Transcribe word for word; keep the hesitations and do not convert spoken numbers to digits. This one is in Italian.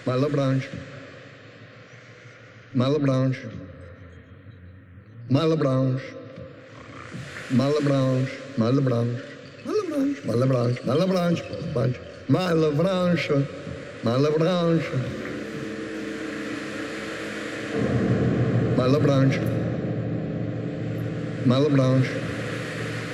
Malebranche, Malebranche, Malebranche, Malebranche, Malebranche, Malebranche, Malebranche, Malebranche, Malebranche, Malebranche, Malebranche, Malebranche.